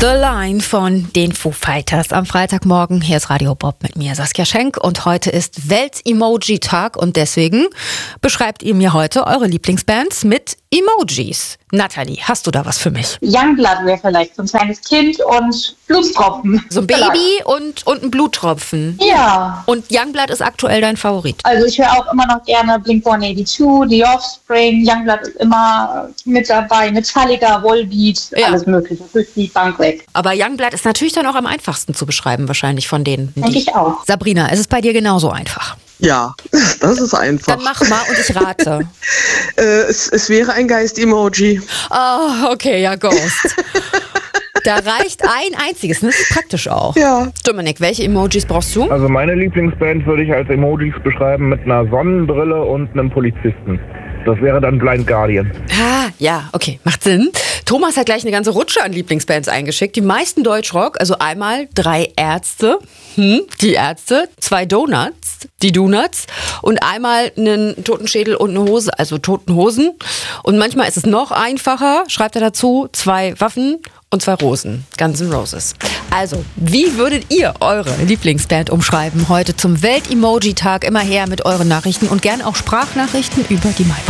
The Line von den Foo Fighters am Freitagmorgen. Hier ist Radio Bob mit mir, Saskia Schenk. Und heute ist Welt-Emoji-Tag und deswegen beschreibt ihr mir heute eure Lieblingsbands mit Emojis. Nathalie, hast du da was für mich? Youngblood wäre vielleicht so ein kleines Kind und Blutstropfen. So ein Baby und ein Bluttropfen. Ja. Und Youngblood ist aktuell dein Favorit? Also ich höre auch immer noch gerne Blink-182, The Offspring. Youngblood ist immer mit dabei. Metallica, Volbeat, alles mögliche. Durch die Bank weg. Aber Youngblood ist natürlich dann auch am einfachsten zu beschreiben, wahrscheinlich von denen. Denke ich auch. Sabrina, ist es bei dir genauso einfach? Ja, das ist einfach. Dann mach mal und ich rate. Es wäre ein Geist-Emoji. Oh, okay, ja, Ghost. Da reicht ein einziges, das ist praktisch auch. Ja. Dominik, welche Emojis brauchst du? Also meine Lieblingsband würde ich als Emojis beschreiben mit einer Sonnenbrille und einem Polizisten. Das wäre dann Blind Guardian. Ah, ja, okay, macht Sinn. Thomas hat gleich eine ganze Rutsche an Lieblingsbands eingeschickt. Die meisten Deutschrock, also einmal 3 Ärzte, die Ärzte, 2 Donuts, die Donuts und einmal einen Totenschädel und eine Hose, also Toten Hosen. Und manchmal ist es noch einfacher, schreibt er dazu, 2 Waffen und 2 Rosen, Guns N' Roses. Also, wie würdet ihr eure Lieblingsband umschreiben? Heute zum Welt-Emoji-Tag immer her mit euren Nachrichten und gern auch Sprachnachrichten über die Mailbox.